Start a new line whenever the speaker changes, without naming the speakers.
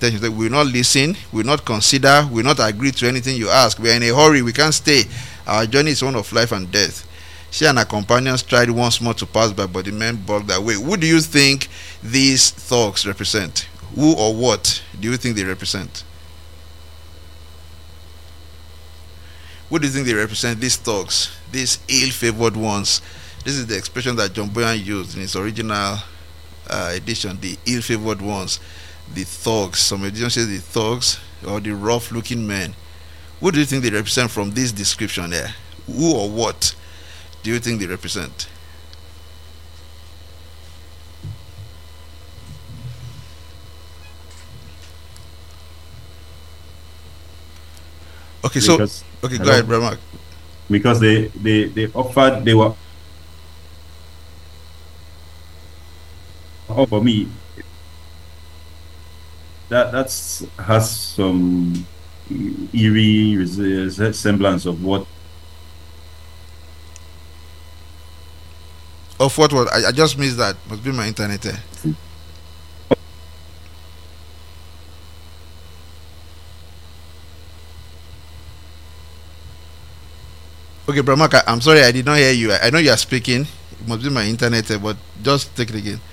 intentions. We will not listen, we will not consider, we will not agree to anything you ask. We are in a hurry, we can't stay. Our journey is one of life and death. She and her companions tried once more to pass by, but the men blocked their way. Who do you think these thugs represent? Who or what do you think they represent? Who do you think they represent, these thugs, these ill-favored ones? This is the expression that John Boyan used in his original edition, the ill-favored ones, the thugs. Some editions say the thugs or the rough-looking men. Who do you think they represent from this description there? Who or what do you think they represent? Okay, so
Because
okay, go
hello?
ahead, Brahma.
Because they offered, they were, oh, for me, that's has some eerie semblance of what.
Of what was I just missed that. Must be my internet there. Okay, Brahma, I'm sorry I did not hear you. I know you are speaking. It must be my internet, but just take it again.